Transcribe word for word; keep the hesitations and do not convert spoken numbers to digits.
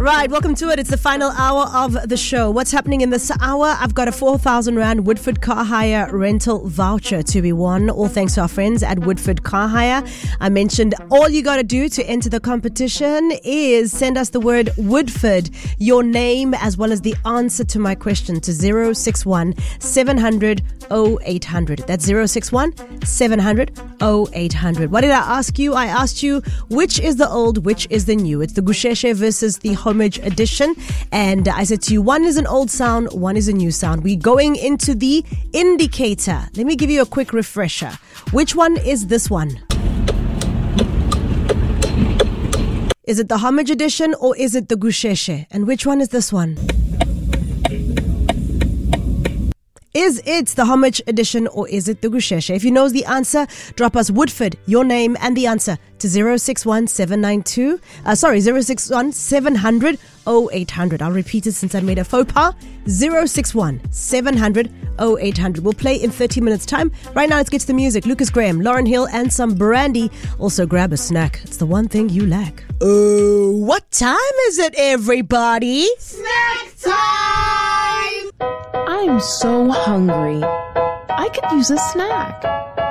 Right, welcome to it. It's the final hour of the show. What's happening in this hour? I've got a four thousand Rand Woodford Car Hire rental voucher to be won, all thanks to our friends at Woodford Car Hire. I mentioned all you got to do to enter the competition is send us the word Woodford, your name, as well as the answer to my question to zero six one seven hundred oh eight hundred. That's zero six one seven hundred oh eight hundred. What did I ask you? I asked you, which is the old, which is the new? It's the Gusheshe versus the Homage edition. And I said to you, one is an old sound, one is a new sound. We're going into the indicator. Let me give you a quick refresher. Which one is this one? Is it the Homage edition or is it the Gusheshe? And which one is this one? Is it the Homage edition or is it the Gusheshe? If you know the answer, drop us Woodford, your name and the answer to zero six one seven nine two. Uh, sorry, zero six one seven hundred oh eight hundred. I'll repeat it since I made a faux pas. zero six one seven hundred oh eight hundred. We'll play in thirty minutes time. Right now, let's get to the music. Lucas Graham, Lauren Hill, and some brandy. Also, grab a snack. It's the one thing you lack. Oh, what time is it, everybody? Snack time! I'm so hungry. I could use a snack.